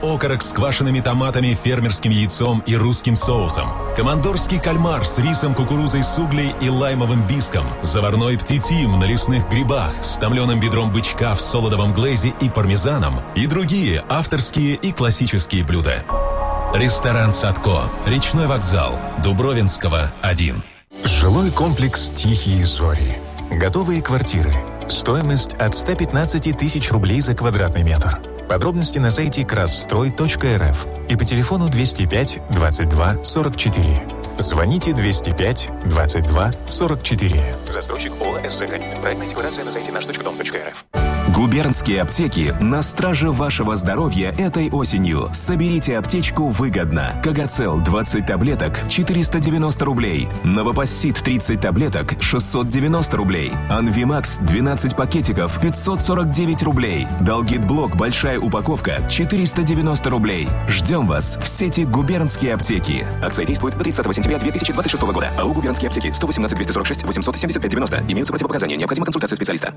окорок с квашеными томатами, фермерским яйцом и русским соусом, командорский кальмар с рисом, кукурузой с углей и лаймовым биском, заварной птитим на лесных грибах с томленым бедром бычка в солодовом глэзе и пармезаном и другие авторские и классические блюда. Ресторан «Садко», Речной вокзал, Дубровинского, 1. Жилой комплекс «Тихие зори». Готовые квартиры. Стоимость от 115 тысяч рублей за квадратный метр. Подробности на сайте красстрой.рф и по телефону 205 22 44. Звоните 205 22 44. Застройщик ООО «СЗ Гранит». Проектная декларация на сайте наш.дом.рф. Губернские аптеки на страже вашего здоровья этой осенью. Соберите аптечку выгодно. Кагацел 20 таблеток 490 рублей. Новопассит 30 таблеток 690 рублей. Анвимакс 12 пакетиков 549 рублей. Далгит-блок большая упаковка 490 рублей. Ждем вас в сети губернские аптеки. Акция действует до 30 сентября 2026 года. АО «Губернские аптеки» 118 246 875 90. Имеются противопоказания. Необходима консультация специалиста.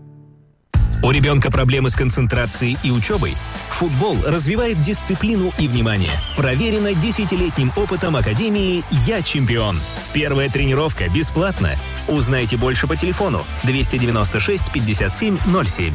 У ребенка проблемы с концентрацией и учебой? Футбол развивает дисциплину и внимание. Проверено 10-летним опытом Академии «Я чемпион». Первая тренировка бесплатна. Узнайте больше по телефону 296 57 07.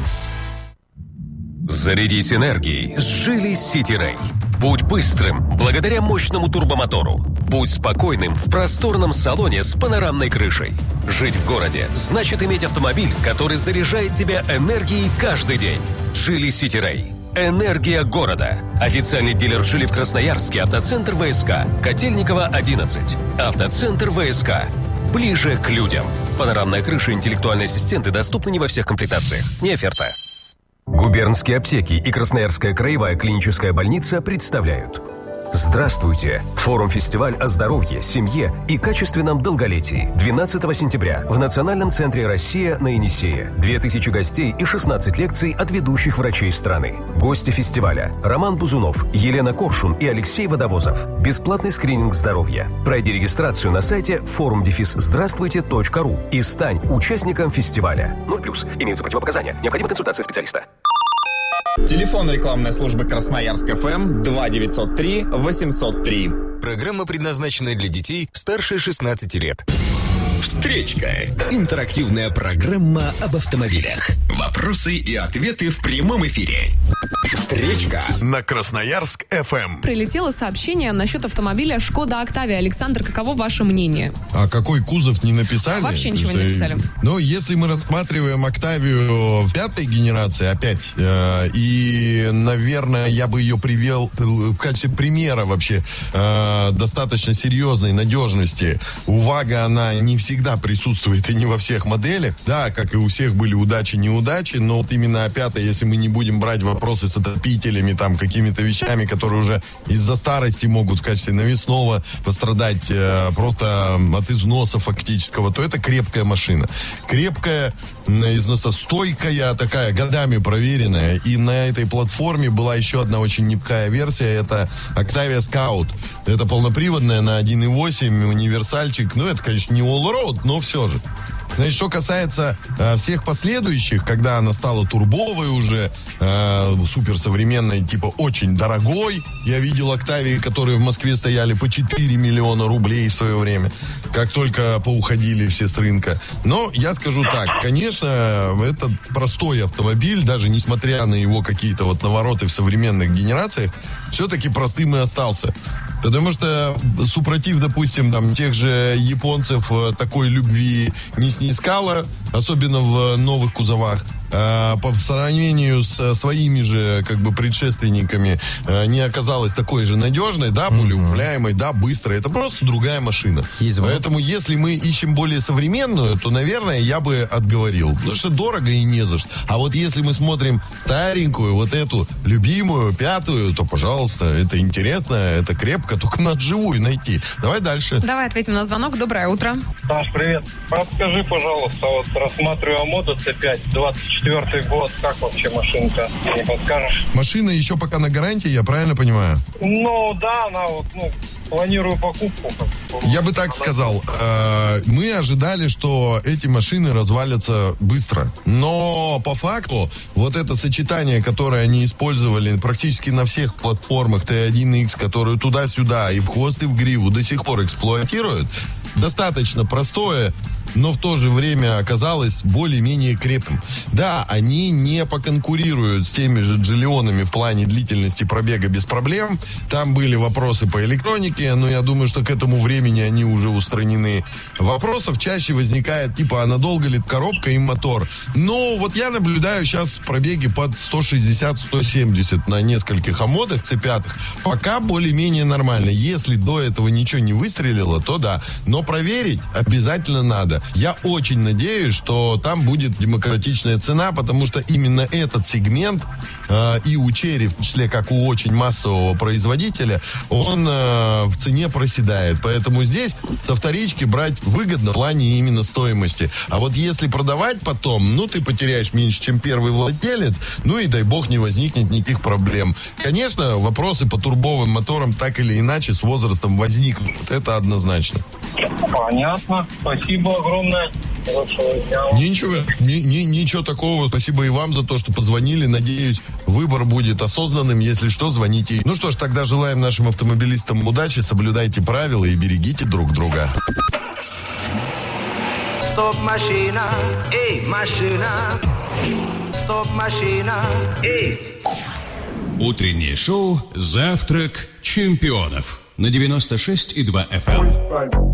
Зарядись энергией с Geely City Ray. Будь быстрым благодаря мощному турбомотору. Будь спокойным в просторном салоне с панорамной крышей. Жить в городе значит иметь автомобиль, который заряжает тебя энергией каждый день. Geely City Ray. Энергия города. Официальный дилер Geely в Красноярске. Автоцентр ВСК. Котельниково, 11. Автоцентр ВСК. Ближе к людям. Панорамная крыша и интеллектуальные ассистенты доступны не во всех комплектациях. Не оферта. Губернские аптеки и Красноярская краевая клиническая больница представляют. Здравствуйте! Форум-фестиваль о здоровье, семье и качественном долголетии. 12 сентября в Национальном центре «Россия» на Енисее. 2000 гостей и 16 лекций от ведущих врачей страны. Гости фестиваля: Роман Бузунов, Елена Коршун и Алексей Водовозов. Бесплатный скрининг здоровья. Пройди регистрацию на сайте forum-здравствуйте.ру и стань участником фестиваля. 0+. Имеются противопоказания. Необходима консультация специалиста. Телефон рекламной службы Красноярск ФМ 2903 803. Программа предназначена для детей старше 16 лет. Встречка. Интерактивная программа об автомобилях. Вопросы и ответы в прямом эфире. Встречка на Красноярск ФМ. Прилетело сообщение насчет автомобиля Шкода Октавия. Александр, каково ваше мнение? А какой кузов не написали? Вообще ничего не написали. Но если мы рассматриваем Октавию 5-й генерации опять, и, наверное, я бы ее привел в качестве примера вообще достаточно серьезной надежности. Увага, она не всегда присутствует и не во всех моделях. Да, как и у всех были удачи-неудачи, но вот именно опять, если мы не будем брать вопросы с отопителями, там, какими-то вещами, которые уже из-за старости могут в качестве навесного пострадать просто от износа фактического, то это крепкая машина. Крепкая, износостойкая, такая, годами проверенная. И на этой платформе была еще одна очень неплохая версия, это Octavia Scout. Это полноприводная на 1.8, универсальчик. Ну, это, конечно, не all-road, но все же. Значит, что касается всех последующих, когда она стала турбовой уже, суперсовременной, типа очень дорогой. Я видел Октавии, которые в Москве стояли по 4 миллиона рублей в свое время, как только поуходили все с рынка. Но я скажу так, конечно, это простой автомобиль, даже несмотря на его какие-то вот навороты в современных генерациях, все-таки простым и остался. Потому что, супротив, допустим, там, тех же японцев такой любви не снискало, особенно в новых кузовах. По сравнению со своими же, как бы, предшественниками, не оказалась такой же надежной, да, более управляемой, да, быстрой. Это просто другая машина. Поэтому, если мы ищем более современную, то, наверное, я бы отговорил. Потому что дорого и не за что. А вот если мы смотрим старенькую, вот эту любимую, 5-ю, то, пожалуйста, это интересно, это крепко, только надо живую найти. Давай дальше. Давай ответим на звонок. Доброе утро. Саш, привет. Подскажи, пожалуйста, вот рассматриваю Moto C5 24 4-й год. Как вообще машинка? Не подскажешь? Машина еще пока на гарантии, я правильно понимаю? Ну, да, она вот, планирую покупку. Я бы так сказал. Мы ожидали, что эти машины развалятся быстро. Но по факту вот это сочетание, которое они использовали практически на всех платформах T1X, которую туда-сюда и в хвост, и в гриву до сих пор эксплуатируют, достаточно простое, но в то же время оказалось более-менее крепким. Да, они не поконкурируют с теми же Джиллионами в плане длительности пробега без проблем. Там были вопросы по электронике, но я думаю, что к этому времени они уже устранены. Вопросов чаще возникает, типа, а надолго ли коробка и мотор? Но вот я наблюдаю сейчас пробеги под 160-170 на нескольких амодах C5. Пока более-менее нормально. Если до этого ничего не выстрелило, то да. Но проверить обязательно надо. Я очень надеюсь, что там будет демократичная цена, потому что именно этот сегмент и у Chery, в том числе как у очень массового производителя, он в цене проседает. Поэтому здесь со вторички брать выгодно в плане именно стоимости. А вот если продавать потом, ты потеряешь меньше, чем первый владелец, и дай бог не возникнет никаких проблем. Конечно, вопросы по турбовым моторам так или иначе с возрастом возникнут. Это однозначно. Понятно. Спасибо огромное. Ничего такого. Спасибо и вам за то, что позвонили. Надеюсь, выбор будет осознанным. Если что, звоните. Ну что ж, тогда желаем нашим автомобилистам удачи. Соблюдайте правила и берегите друг друга. Стоп, машина, эй, машина. Стоп, машина, эй. Утреннее шоу «Завтрак чемпионов» на 96,2 FM.